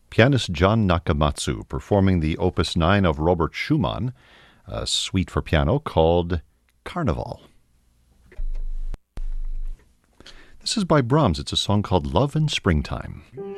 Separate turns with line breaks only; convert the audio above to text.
pianist John Nakamatsu performing the Opus 9 of Robert Schumann, a suite for piano called Carnival. This is by Brahms. It's a song called Love in Springtime.